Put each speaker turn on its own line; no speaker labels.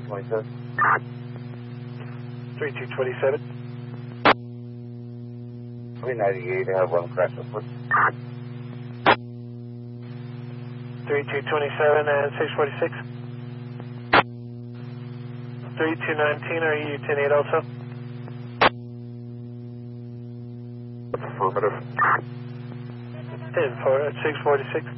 627.
3227.
398, I have one crash report.
3227 and 646. 3219, are you 108 also?
Affirmative.
10 for 646.